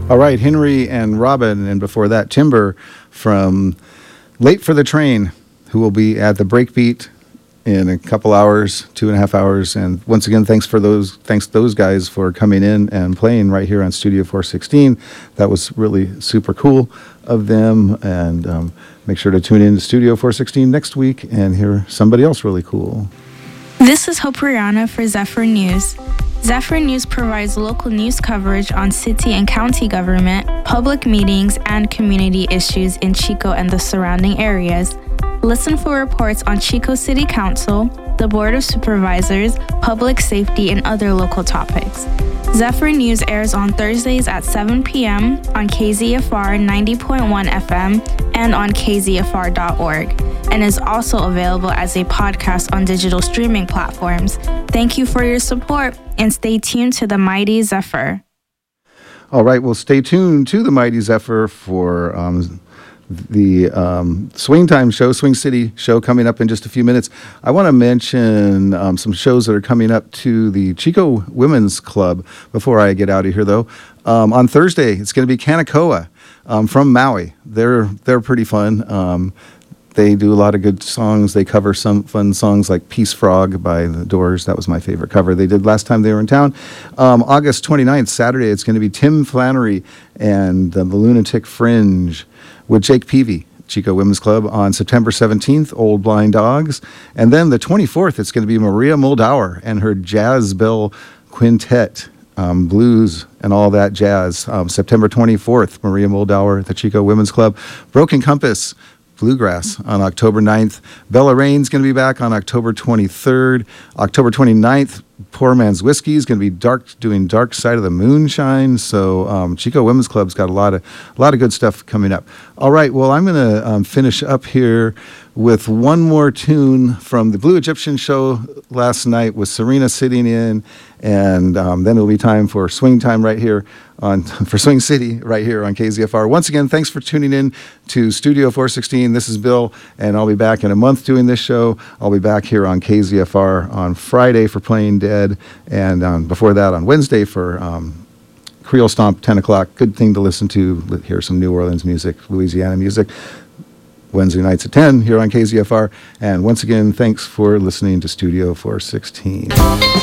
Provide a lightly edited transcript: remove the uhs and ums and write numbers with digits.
All right, Henry and Robin, and before that, Timber from Late for the Train, who will be at the Breakbeat in a couple hours, 2.5 hours. And once again, thanks to those guys for coming in and playing right here on Studio 416. That was really super cool of them. And make sure to tune in to Studio 416 next week and hear somebody else really cool. This is Hope Rihanna for Zephyr News. Zephyr News provides local news coverage on city and county government, public meetings, and community issues in Chico and the surrounding areas. Listen for reports on Chico City Council, the Board of Supervisors, public safety, and other local topics. Zephyr News airs on Thursdays at 7 p.m. on KZFR 90.1 FM and on kzfr.org, and is also available as a podcast on digital streaming platforms. Thank you for your support, and stay tuned to the Mighty Zephyr. All right, well, stay tuned to the Mighty Zephyr for the Swing Time show, Swing City show, coming up in just a few minutes. I want to mention some shows that are coming up to the Chico Women's Club before I get out of here, though. On Thursday, it's going to be Kanakoa from Maui. They're pretty fun. They do a lot of good songs. They cover some fun songs like Peace Frog by The Doors. That was my favorite cover they did last time they were in town. August 29th, Saturday, it's going to be Tim Flannery and the Lunatic Fringe with Jake Peavy, Chico Women's Club. On September 17th, Old Blind Dogs. And then the 24th, it's going to be Maria Moldauer and her Jazz Bell Quintet, blues and all that jazz. September 24th, Maria Moldauer at the Chico Women's Club. Broken Compass, Bluegrass on October 9th. Bella Rain's going to be back on October 23rd. October 29th, Poor Man's Whiskey is going to be doing Dark Side of the Moonshine. So Chico Women's Club's got a lot of good stuff coming up. All right, well, I'm going to finish up here with one more tune from the Blue Egyptian show last night with Serena sitting in, and then it'll be time for Swing Time right here for Swing City right here on KZFR. Once again, thanks for tuning in to Studio 416. This is Bill, and I'll be back in a month doing this show. I'll be back here on KZFR on Friday for Playing Dead, and before that on Wednesday for Creole Stomp, 10 o'clock. Good thing to listen to, hear some New Orleans music, Louisiana music. Wednesday nights at 10 here on KZFR. And once again, thanks for listening to Studio 416.